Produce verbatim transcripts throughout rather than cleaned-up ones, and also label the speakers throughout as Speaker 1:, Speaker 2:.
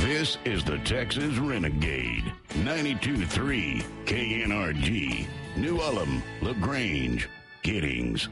Speaker 1: This is the Texas Renegade. ninety-two point three K N R G. New Ulm, LaGrange, Giddings.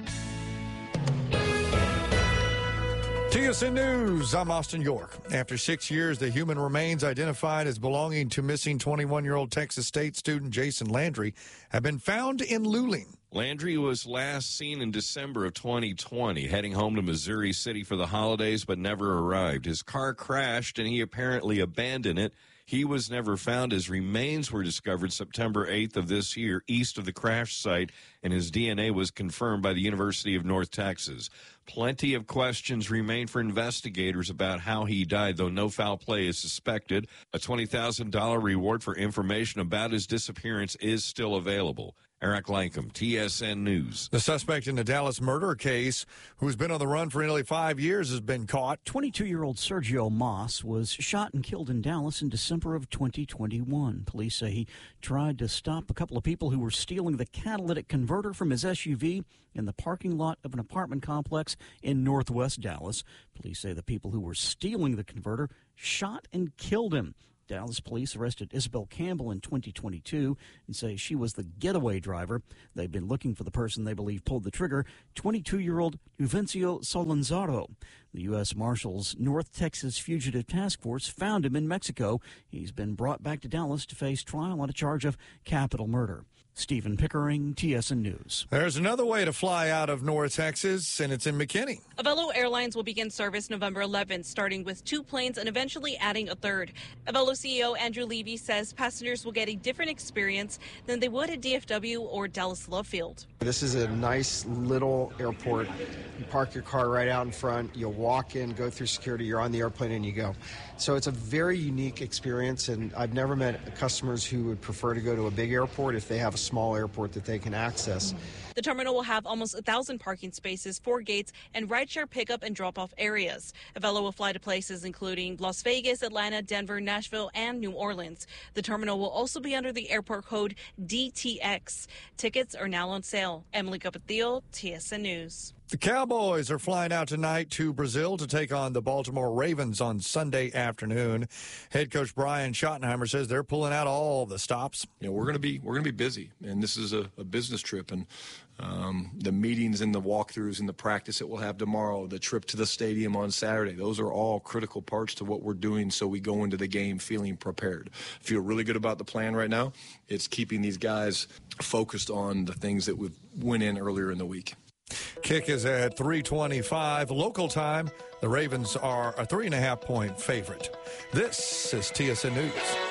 Speaker 2: T S N News, I'm Austin York. After six years, the human remains identified as belonging to missing twenty-one-year-old Texas State student Jason Landry have been found in Luling.
Speaker 3: Landry was last seen in December of twenty twenty, heading home to Missouri City for the holidays, but never arrived. His car crashed, and he apparently abandoned it. He was never found. His remains were discovered September eighth of this year east of the crash site, and his D N A was confirmed by the University of North Texas. Plenty of questions remain for investigators about how he died, though no foul play is suspected. A twenty thousand dollars reward for information about his disappearance is still available. Eric Lankham, T S N News.
Speaker 2: The suspect in the Dallas murder case, who's been on the run for nearly five years, has been caught.
Speaker 4: twenty-two-year-old Sergio Moss was shot and killed in Dallas in December of twenty twenty-one. Police say he tried to stop a couple of people who were stealing the catalytic converter from his S U V in the parking lot of an apartment complex in northwest Dallas. Police say the people who were stealing the converter shot and killed him. Dallas police arrested Isabel Campbell in twenty twenty-two and say she was the getaway driver. They've been looking for the person they believe pulled the trigger, twenty-two-year-old Juvencio Solanzaro. The U S Marshals North Texas Fugitive Task Force found him in Mexico. He's been brought back to Dallas to face trial on a charge of capital murder. Stephen Pickering, T S N News.
Speaker 2: There's another way to fly out of North Texas, and it's in McKinney.
Speaker 5: Avelo Airlines will begin service November eleventh, starting with two planes and eventually adding a third. Avelo C E O Andrew Levy says passengers will get a different experience than they would at D F W or Dallas Love Field.
Speaker 6: This is a nice little airport. You park your car right out in front. You'll walk in, go through security. You're on the airplane, and you go. So it's a very unique experience, and I've never met customers who would prefer to go to a big airport if they have a small airport that they can access.
Speaker 5: The terminal will have almost one thousand parking spaces, four gates, and rideshare pickup and drop-off areas. Avelo will fly to places including Las Vegas, Atlanta, Denver, Nashville, and New Orleans. The terminal will also be under the airport code D T X. Tickets are now on sale. Emily Capetillo, T S N News.
Speaker 2: The Cowboys are flying out tonight to Brazil to take on the Baltimore Ravens on Sunday afternoon. Head coach Brian Schottenheimer says they're pulling out all the stops.
Speaker 7: You know, we're going to be we're going to be busy, and this is a, a business trip, and um, the meetings and the walkthroughs and the practice that we'll have tomorrow, the trip to the stadium on Saturday, those are all critical parts to what we're doing, so we go into the game feeling prepared. I feel really good about the plan right now. It's keeping these guys focused on the things that we went in earlier in the week.
Speaker 2: Kick is at three twenty-five local time. The Ravens are a three and a half point favorite. This is T S N News.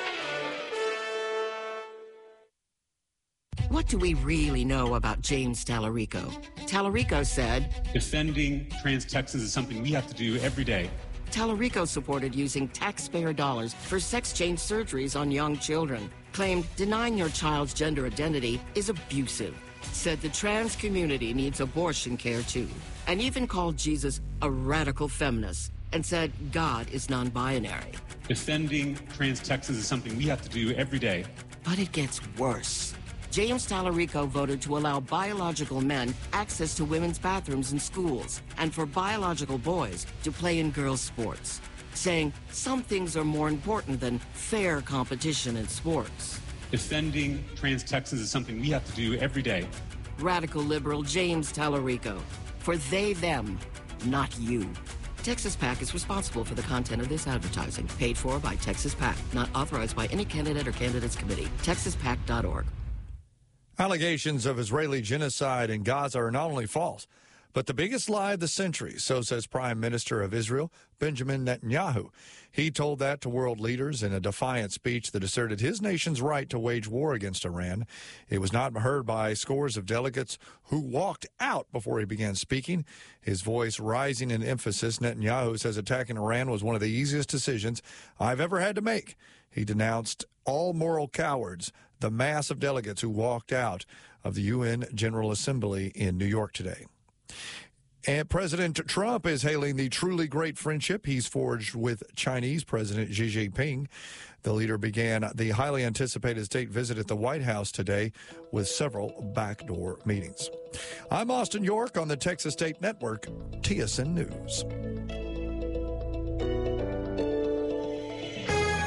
Speaker 8: What do we really know about James Tallarico? Tallarico said,
Speaker 9: defending trans Texans is something we have to do every day.
Speaker 8: Tallarico supported using taxpayer dollars for sex change surgeries on young children, claimed denying your child's gender identity is abusive, said the trans community needs abortion care too, and even called Jesus a radical feminist and said God is non-binary.
Speaker 9: Defending trans Texans is something we have to do every day.
Speaker 8: But it gets worse. James Tallarico voted to allow biological men access to women's bathrooms in schools and for biological boys to play in girls' sports, saying some things are more important than fair competition in sports.
Speaker 9: Defending trans Texans is something we have to do every day.
Speaker 8: Radical liberal James Tallarico. For they, them, not you. Texas PAC is responsible for the content of this advertising. Paid for by Texas PAC. Not authorized by any candidate or candidates committee. texas pac dot org.
Speaker 2: Allegations of Israeli genocide in Gaza are not only false, but the biggest lie of the century, so says Prime Minister of Israel, Benjamin Netanyahu. He told that to world leaders in a defiant speech that asserted his nation's right to wage war against Iran. It was not heard by scores of delegates who walked out before he began speaking. His voice rising in emphasis, Netanyahu says attacking Iran was one of the easiest decisions I've ever had to make. He denounced all moral cowards, the mass of delegates who walked out of the U N General Assembly in New York today. And President Trump is hailing the truly great friendship he's forged with Chinese President Xi Jinping. The leader began the highly anticipated state visit at the White House today with several backdoor meetings. I'm Austin York on the Texas State Network, T S N News.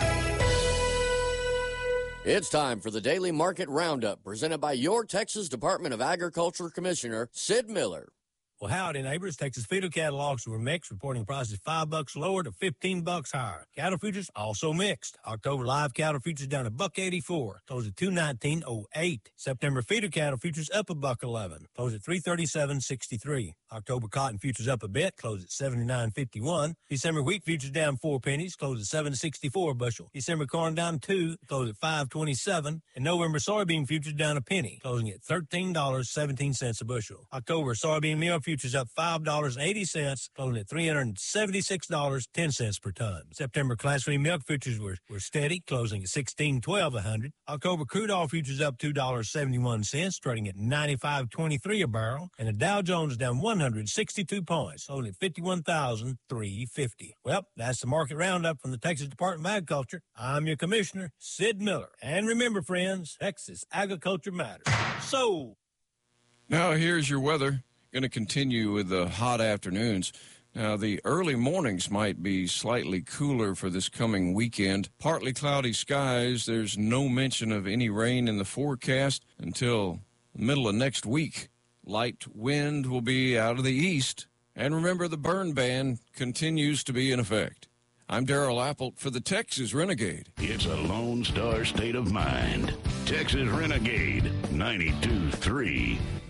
Speaker 10: It's time for the Daily Market Roundup, presented by your Texas Department of Agriculture Commissioner, Sid Miller.
Speaker 11: Well, howdy, neighbors. Texas feeder cattle auction were mixed, reporting prices five bucks lower to fifteen bucks higher. Cattle futures also mixed. October live cattle futures down a buck eighty-four, closed at two nineteen oh eight. September feeder cattle futures up a buck eleven, closed at three thirty-seven sixty-three. October cotton futures up a bit, closed at seventy-nine fifty-one. December wheat futures down four pennies, closed at seven sixty-four a bushel. December corn down two, closed at five twenty-seven. And November soybean futures down a penny, closing at thirteen dollars and seventeen cents a bushel. October soybean meal futures up five dollars and eighty cents, closing at three hundred seventy-six dollars and ten cents per ton. September class three milk futures were, were steady, closing at sixteen twelve a hundred. October crude oil futures up two dollars and seventy-one cents, trading at ninety-five twenty-three a barrel. And the Dow Jones down one hundred sixty-two points, holding at fifty-one thousand three hundred fifty. Well, that's the market roundup from the Texas Department of Agriculture. I'm your commissioner, Sid Miller. And remember, friends, Texas agriculture matters. So,
Speaker 12: now here's your weather. Going to continue with the hot afternoons. Now, the early mornings might be slightly cooler for this coming weekend. Partly cloudy skies. There's no mention of any rain in the forecast until the middle of next week. Light wind will be out of the east. And remember, the burn ban continues to be in effect. I'm Darrell Appelt for the Texas Renegade.
Speaker 1: It's a Lone Star state of mind. Texas Renegade ninety-two point three.